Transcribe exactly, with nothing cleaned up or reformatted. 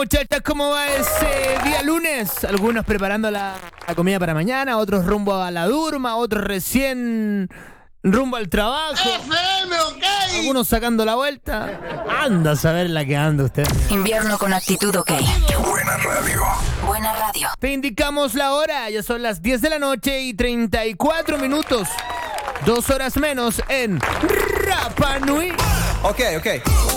muchachas, ¿cómo va ese día lunes? Algunos preparando la, la comida para mañana, otros rumbo a la Durma, otros recién rumbo al trabajo. F M, ok. Algunos sacando la vuelta. Anda a saber la que anda usted. Invierno con actitud, ok. Buena radio. Buena radio. Te indicamos la hora, ya son las diez de la noche y treinta y cuatro minutos. Dos horas menos en Rapa Nui. Ok, ok.